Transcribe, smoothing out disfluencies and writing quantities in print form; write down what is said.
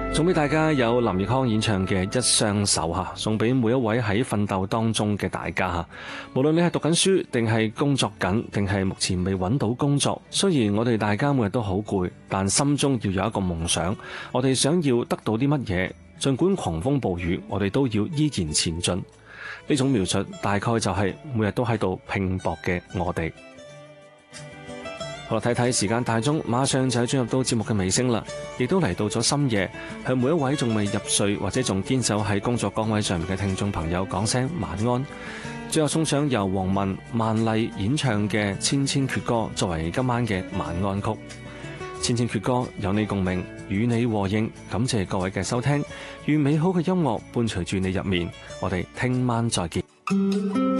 送俾大家有林奕匡演唱嘅《一雙手》吓，送俾每一位喺奮鬥當中嘅大家吓。無論你係讀緊書，定係工作緊，定係目前未揾到工作，雖然我哋大家每日都好攰，但心中要有一個夢想。我哋想要得到啲乜嘢，盡管狂風暴雨，我哋都要依然前進。呢種描述大概就係每日都喺度拼搏嘅我哋。好啦，睇睇時間大鐘，馬上就進入到節目嘅尾聲啦，亦都嚟到咗深夜，向每一位仲未入睡或者仲堅守喺工作崗位上面嘅聽眾朋友講聲晚安。最後送上由黃文、萬麗演唱嘅《千千闕歌》作為今晚嘅晚安曲。千千闕歌有你共鳴，與你和應，感謝各位嘅收聽，願美好嘅音樂伴隨住你入眠，我哋聽晚再見。